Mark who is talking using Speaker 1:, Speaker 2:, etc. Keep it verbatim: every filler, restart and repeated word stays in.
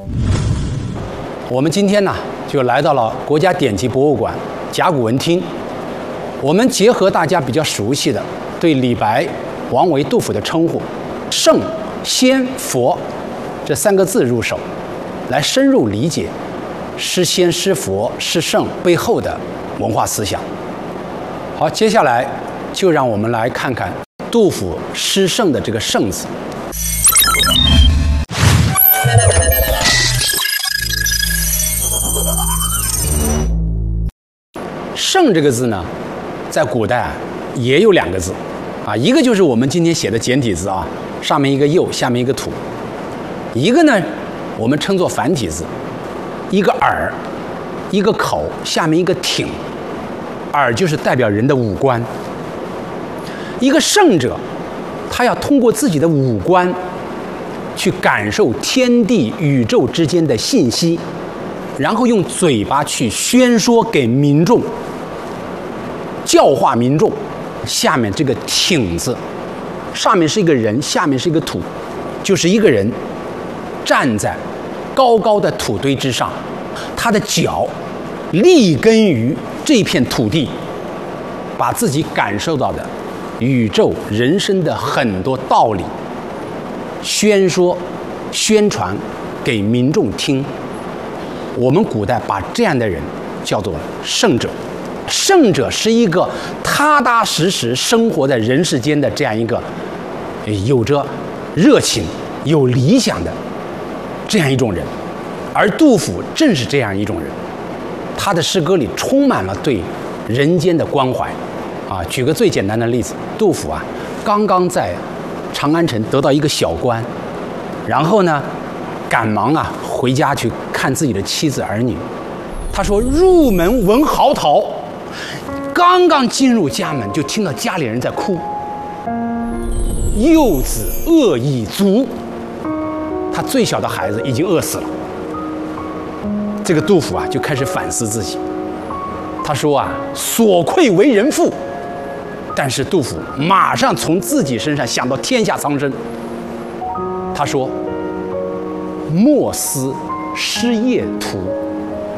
Speaker 1: 我们今天呢，就来到了国家典籍博物馆甲骨文厅。我们结合大家比较熟悉的对李白、王维、杜甫的称呼“圣、先、佛”这三个字入手，来深入理解诗仙、诗佛、诗圣背后的文化思想。好，接下来就让我们来看看杜甫诗圣的这个“圣”字。圣这个字呢，在古代啊也有两个字，啊，一个就是我们今天写的简体字啊，上面一个右，下面一个土；一个呢，我们称作繁体字，一个耳，一个口，下面一个挺。耳就是代表人的五官。一个圣者，他要通过自己的五官，去感受天地宇宙之间的信息，然后用嘴巴去宣说给民众。教化民众。下面这个挺字，上面是一个人，下面是一个土，就是一个人站在高高的土堆之上，他的脚立根于这片土地，把自己感受到的宇宙人生的很多道理宣说宣传给民众听。我们古代把这样的人叫做圣者。圣者是一个踏踏实实生活在人世间的这样一个有着热情、有理想的这样一种人，而杜甫正是这样一种人。他的诗歌里充满了对人间的关怀。啊，举个最简单的例子，杜甫啊，刚刚在长安城得到一个小官，然后呢，赶忙啊回家去看自己的妻子儿女。他说：“入门闻嚎啕。”刚刚进入家门，就听到家里人在哭。幼子饿已卒，他最小的孩子已经饿死了。这个杜甫啊，就开始反思自己。他说啊，所愧为人父。但是杜甫马上从自己身上想到天下苍生。他说：莫思失业途，